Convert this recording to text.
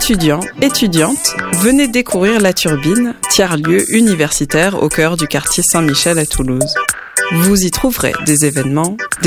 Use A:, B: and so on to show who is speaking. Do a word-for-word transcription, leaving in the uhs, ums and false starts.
A: Étudiants, étudiantes, venez découvrir La Turbine, tiers-lieu universitaire au cœur du quartier Saint-Michel à Toulouse. Vous y trouverez des événements,